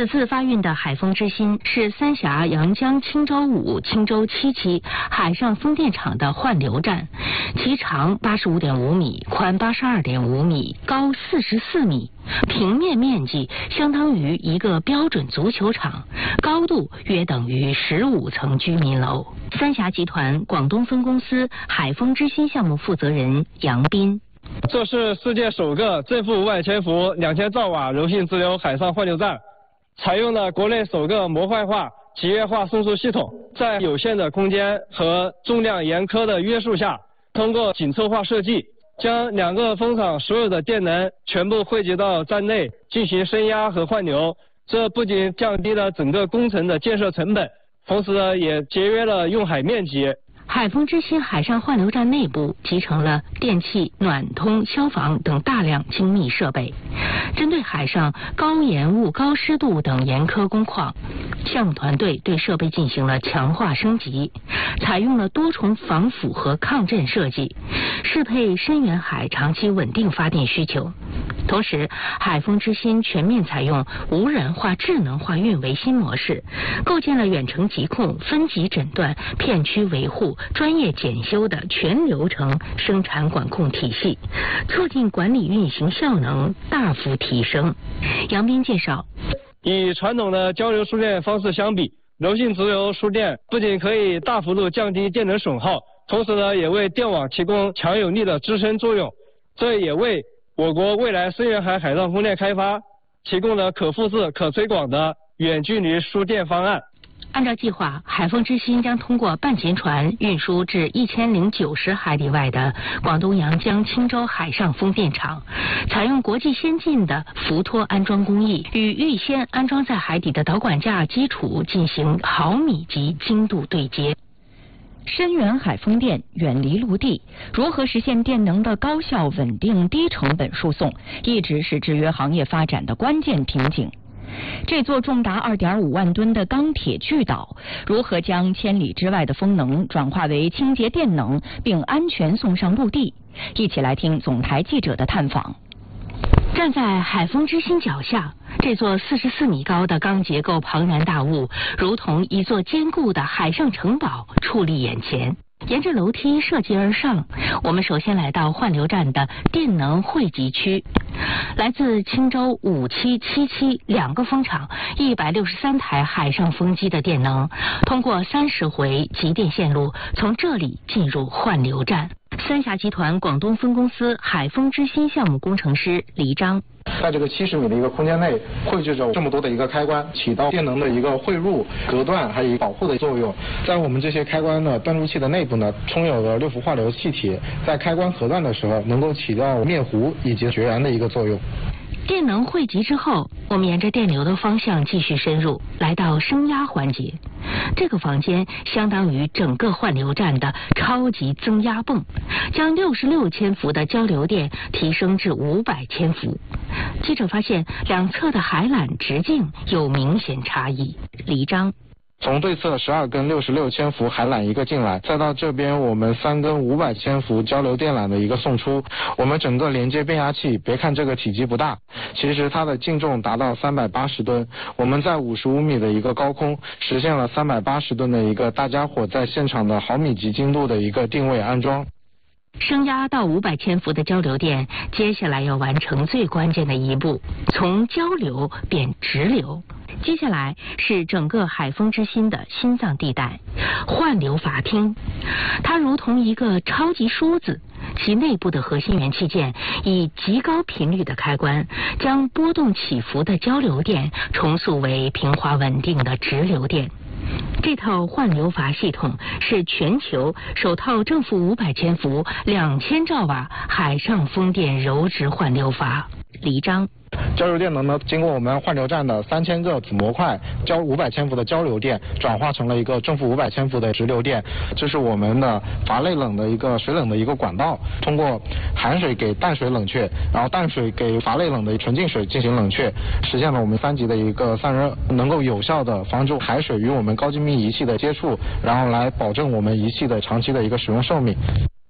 此次发运的海丰之心是三峡阳江青州5、青州7期海上风电场的换流站，其长85.5米，宽82.5米，高44米，平面面积相当于一个标准足球场，高度约等于15层居民楼。三峡集团广东分公司海丰之心项目负责人杨斌。 这是世界首个正负500千伏2000兆瓦柔性直流海上换流站，采用了国内首个模块化集约化送输系统，在有限的空间和重量严苛的约束下，通过紧凑化设计，将2个风场所有的电能全部汇集到站内进行升压和换流。这不仅降低了整个工程的建设成本，同时也节约了用海面积。 海丰之心海上换流站内部集成了电气、暖通、消防等大量精密设备。针对海上高盐雾、高湿度等严苛工况，项目团队对设备进行了强化升级，采用了多重防腐和抗震设计，适配深远海长期稳定发电需求。同时，海丰之心全面采用无人化、智能化运维新模式，构建了远程疾控、分级诊断、片区维护、专业检修的全流程生产管控体系，促进管理运行效能大幅提升。杨斌介绍， 与传统的交流输电方式相比，柔性直流输电不仅可以大幅度降低电能损耗，同时也为电网提供强有力的支撑作用，这也为我国未来深远海海上风电开发提供了可复制、可推广的远距离输电方案。 按照计划，海丰之心将通过半潜船运输至1090海里外的广东阳江青州海上风电场，采用国际先进的浮托安装工艺，与预先安装在海底的导管架基础进行毫米级精度对接。 深远海风电远离陆地，如何实现电能的高效、稳定、低成本输送，一直是制约行业发展的关键瓶颈。这座重达2.5万吨的钢铁巨岛，如何将千里之外的风能转化为清洁电能，并安全送上陆地？一起来听总台记者的探访。 站在海丰之心脚下，这座44米高的钢结构庞然大物，如同一座坚固的海上城堡矗立眼前。沿着楼梯涉级而上，我们首先来到换流站的电能汇集区。来自青州5期、7期2个风场163台海上风机的电能，通过30回集电线路，从这里进入换流站。三峡集团广东分公司海丰之心项目工程师黎章。 在这个70米的一个空间内汇聚着这么多的一个开关，起到电能的一个汇入、隔断还有一个保护的作用。在我们这些开关的断路器的内部呢，充有了6伏化流气体，在开关核断的时候能够起到灭弧以及绝缘的一个作用。 电能汇集之后，我们沿着电流的方向继续深入，来到升压环节。这个房间相当于整个换流站的超级增压泵，将66千伏的交流电提升至500千伏。记者发现，两侧的海缆直径有明显差异。黎章。 从对侧12根66千伏海缆一个进来，再到这边我们3根500千伏交流电缆的一个送出。我们整个连接变压器，别看这个体积不大，其实它的净重达到380吨。我们在55米的一个高空实现了380吨的一个大家伙在现场的毫米级精度的一个定位安装。 升压到500千伏的交流电，接下来要完成最关键的一步，从交流变直流。接下来是整个海丰之心的心脏地带——换流阀厅。它如同一个超级梳子，其内部的核心元器件以极高频率的开关，将波动起伏的交流电重塑为平滑稳定的直流电。这套换流阀系统是全球首套正负500千伏、2000兆瓦海上风电柔直换流阀。黎章。 交流电能呢，经过我们换流站的3000个子模块，交500千伏的交流电转化成了一个正负500千伏的直流电。这是我们的阀内冷的一个水冷的一个管道，通过含水给淡水冷却，然后淡水给阀内冷的纯净水进行冷却，实现了我们3级的一个散热，能够有效的防止海水与我们高精密仪器的接触，然后来保证我们仪器的长期的一个使用寿命。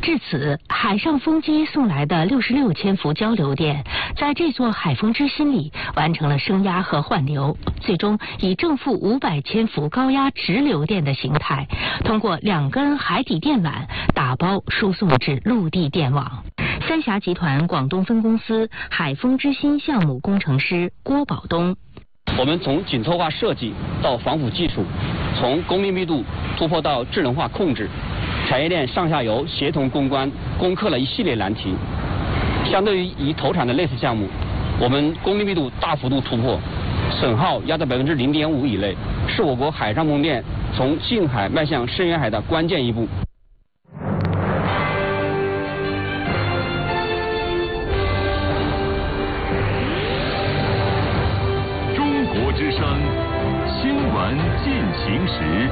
至此，海上风机送来的66千伏交流电，在这座海风之心里完成了升压和换流，最终以正负500千伏高压直流电的形态，通过2根海底电缆打包输送至陆地电网。三峡集团广东分公司海风之心项目工程师郭宝东。 我们从紧凑化设计到防腐技术，从功率密度突破到智能化控制，产业链上下游协同攻关，攻克了一系列难题。相对于已投产的类似项目，我们功率密度大幅度突破，损耗压在0.5%以内，是我国海上供电从近海迈向深远海的关键一步。 之声新闻进行时。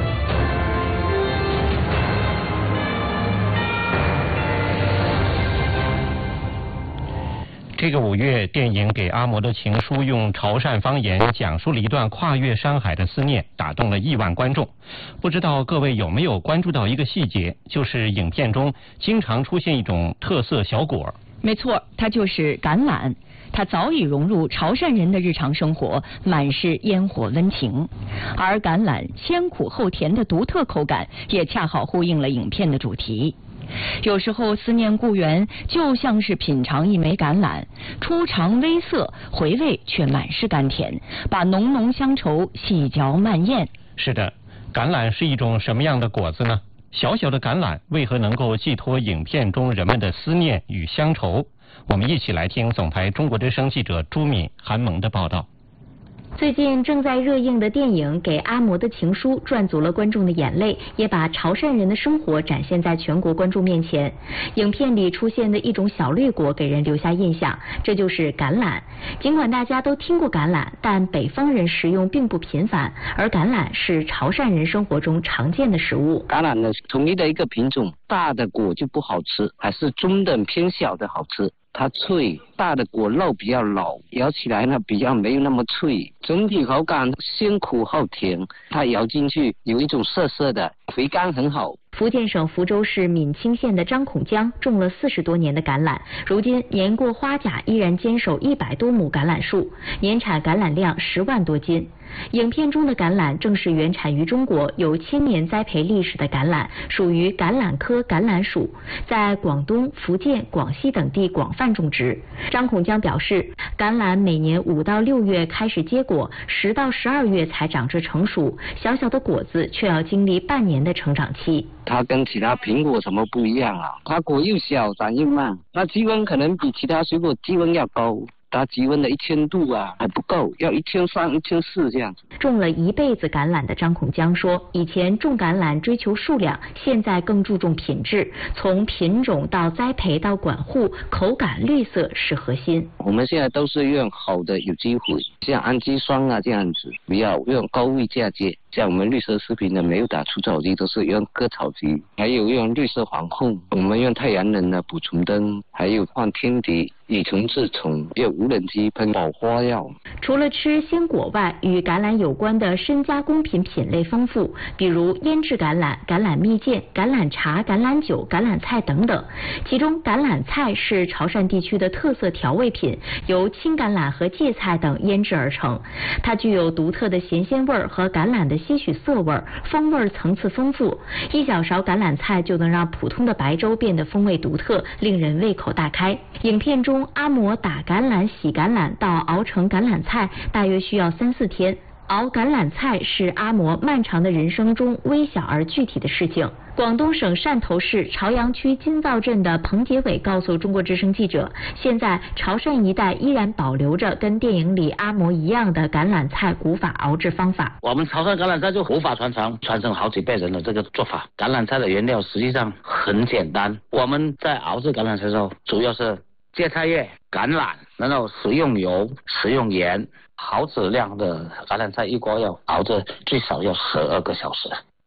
这个5月，电影《给阿嬷的情书》用潮汕方言讲述了一段跨越山海的思念，打动了亿万观众。不知道各位有没有关注到一个细节，就是影片中经常出现一种特色小果。 没错，它就是橄榄。它早已融入潮汕人的日常生活，满是烟火温情。而橄榄先苦后甜的独特口感，也恰好呼应了影片的主题。有时候思念故园，就像是品尝一枚橄榄，初尝微涩，回味却满是甘甜，把浓浓乡愁细嚼慢咽。 是的，橄榄是一种什么样的果子呢？小小的橄榄为何能够寄托影片中人们的思念与乡愁？我们一起来听总台中国之声记者朱敏、韩萌的报道。 最近正在热映的电影《给阿嬷的情书》赚足了观众的眼泪，也把潮汕人的生活展现在全国观众面前。影片里出现的一种小绿果给人留下印象，这就是橄榄。尽管大家都听过橄榄，但北方人食用并不频繁，而橄榄是潮汕人生活中常见的食物。 橄榄呢，统一的一个品种，大的果就不好吃，还是中等偏小的好吃。它脆，大的果肉比较老，咬起来呢比较没有那么脆，整体口感先苦后甜，它咬进去有一种涩涩的，回甘很好。 福建省福州市闽清县的张孔江种了40多年的橄榄，如今年过花甲依然坚守100多亩橄榄树，年产橄榄量10万多斤。影片中的橄榄正是原产于中国、有1000年栽培历史的橄榄，属于橄榄科橄榄属，在广东、福建、广西等地广泛种植。张孔江表示，橄榄每年5到6月开始结果，10到12月才长至成熟，小小的果子却要经历半年的成长期。 它跟其他苹果什么不一样啊？它果又小，长又慢，那积温可能比其他水果积温要高。它积温的1000度啊还不够，要1300、1400这样子。 种了一辈子橄榄的张孔江说，以前种橄榄追求数量，现在更注重品质，从品种到栽培到管护，口感绿色是核心。 我们现在都是用好的有机肥，像氨基酸啊这样子，不要用高位嫁接。像我们绿色食品呢，没有打除草剂，都是用割草机，还有用绿色防控，我们用太阳能的捕虫灯，还有放天敌，以虫治虫，用无人机喷保花药。 除了吃鲜果外，与橄榄有关的深加工品品类丰富，比如腌制橄榄、橄榄蜜饯、橄榄茶、橄榄酒、橄榄菜等等。其中橄榄菜是潮汕地区的特色调味品，由青橄榄和芥菜等腌制而成。它具有独特的咸鲜味和橄榄的些许涩味，风味层次丰富。一小勺橄榄菜就能让普通的白粥变得风味独特，令人胃口大开。影片中阿嬷打橄榄、洗橄榄到熬成橄榄菜，大约需要3、4天。熬橄榄菜是阿嬷漫长的人生中微小而具体的事情。广东省汕头市潮阳区金灶镇的彭杰伟告诉中国之声记者，现在潮汕一带依然保留着跟电影里阿嬷一样的橄榄菜古法熬制方法。 我们潮汕橄榄菜就古法传承好几辈人的这个做法。橄榄菜的原料实际上很简单，我们在熬制橄榄菜的时候，主要是芥菜叶、橄榄，然后食用油、食用盐。好质量的橄榄菜一锅要熬制最少要12个小时。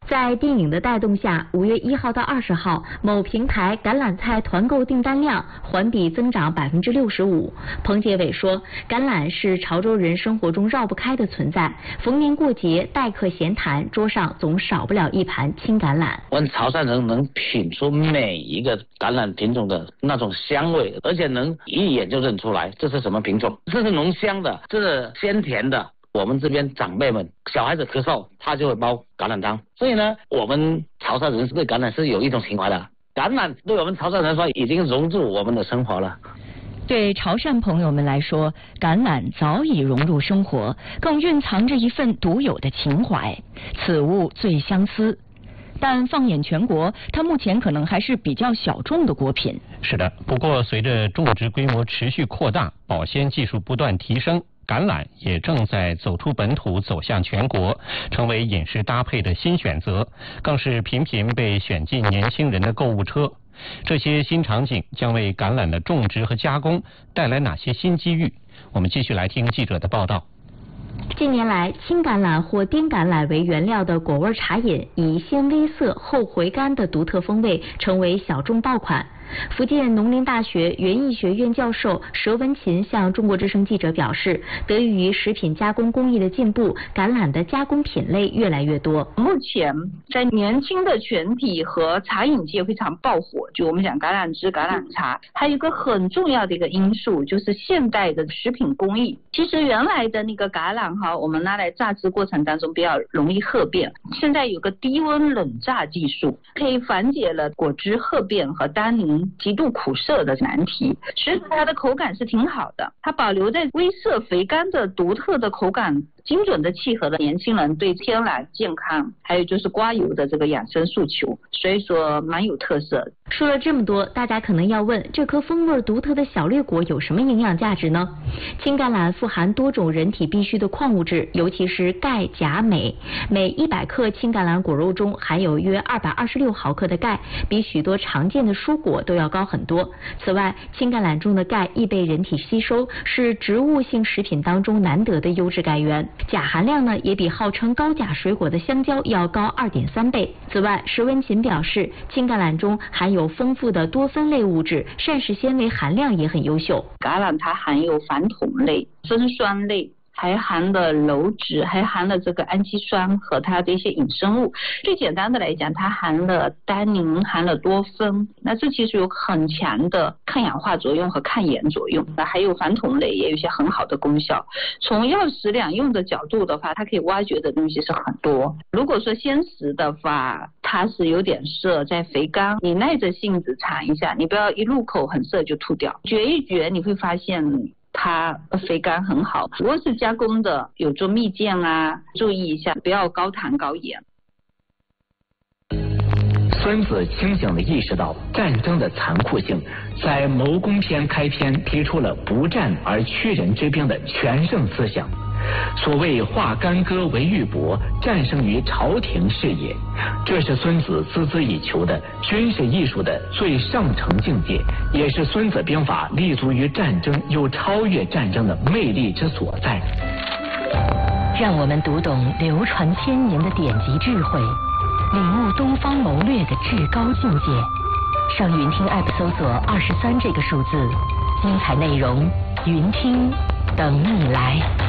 在电影的带动下，5月1号到20号，某平台橄榄菜团购订单量环比增长65%。彭杰伟说，橄榄是潮州人生活中绕不开的存在，逢年过节待客闲谈，桌上总少不了一盘青橄榄。 我们潮汕人能品出每一个橄榄品种的那种香味，而且能一眼就认出来这是什么品种，这是浓香的，这是鲜甜的。我们这边长辈们，小孩子咳嗽，他就会煲橄榄汤。所以呢，我们潮汕人对橄榄是有一种情怀的。橄榄对我们潮汕人说，已经融入我们的生活了。 对潮汕朋友们来说，橄榄早已融入生活，更蕴藏着一份独有的情怀。此物最相思。但放眼全国，它目前可能还是比较小众的果品。 是的，不过随着种植规模持续扩大，保鲜技术不断提升，橄榄也正在走出本土，走向全国，成为饮食搭配的新选择，更是频频被选进年轻人的购物车。这些新场景将为橄榄的种植和加工带来哪些新机遇？我们继续来听记者的报道。 近年来，青橄榄或滇橄榄为原料的果味茶饮，以鲜微涩后回甘的独特风味，成为小众爆款。福建农林大学园艺学院教授佘文琴向中国之声记者表示，得益于食品加工工艺的进步，橄榄的加工品类越来越多。 目前在年轻的群体和茶饮界非常爆火，就我们讲橄榄汁、橄榄茶，还有一个很重要的一个因素就是现代的食品工艺。其实原来的那个橄榄我们拿来榨汁过程当中比较容易褐变，现在有个低温冷榨技术，可以缓解了果汁褐变和单宁极度苦涩的难题。其实它的口感是挺好的，它保留在微涩肥甘的独特的口感，精准的契合了年轻人对天然健康还有就是刮油的这个养生诉求，所以说蛮有特色的。 说了这么多，大家可能要问，这颗风味独特的小绿果有什么营养价值呢？青橄榄富含多种人体必需的矿物质，尤其是钙、钾、镁。每100克青橄榄果肉中含有约226毫克的钙，比许多常见的蔬果都要高很多。此外，青橄榄中的钙易被人体吸收，是植物性食品当中难得的优质钙源。钾含量呢，也比号称高钾水果的香蕉要高2.3倍。此外，佘文琴表示，青橄榄中含有丰富的多酚类物质，膳食纤维含量也很优秀。 橄榄它含有反酮类、酚酸类，还含了鞣质，还含了这个氨基酸和它的一些衍生物。最简单的来讲，它含了单宁，含了多酚，那这其实有很强的抗氧化作用和抗炎作用。那还有反酮类也有一些很好的功效。从药食两用的角度的话，它可以挖掘的东西是很多。如果说鲜食的话，它是有点涩，在肥甘，你耐着性子尝一下，你不要一入口很涩就吐掉，嚼一嚼你会发现它肥甘很好。如果是加工的，有做蜜饯啊，注意一下不要高糖高盐。 孙子清醒地意识到战争的残酷性，在《谋攻篇》开篇提出了不战而屈人之兵的全胜思想。所谓化干戈为玉帛，战胜于朝廷是也。这是孙子孜孜以求的军事艺术的最上乘境界，也是孙子兵法立足于战争又超越战争的魅力之所在。 让我们读懂流传千年的典籍智慧，领悟东方谋略的至高境界。上云听 App 搜索23这个数字，精彩内容云听等你来。